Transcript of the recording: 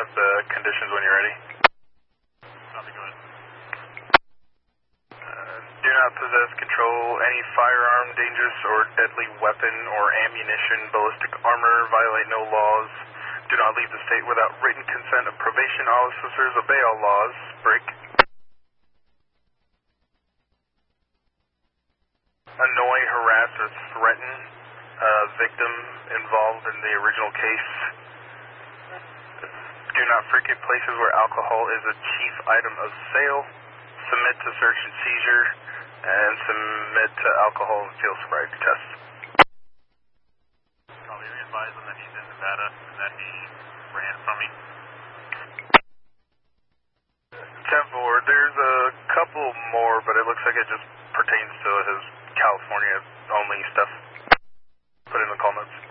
have the conditions when you're ready. Copy, go ahead. Do not possess, control any firearm, dangerous or deadly weapon or ammunition, ballistic armor, violate no laws. Do not leave the state without written consent of probation officers, obey all laws, break. Annoy, harass, or threaten a victim involved in the original case. Do not frequent places where alcohol is a chief item of sale. Submit to search and seizure, and submit to alcohol and field sobriety tests. I'll be advised that he's in Nevada and that he ran from me. 10-4, there's a couple more, but it looks like it just pertains to his California-only stuff. Put in the call notes.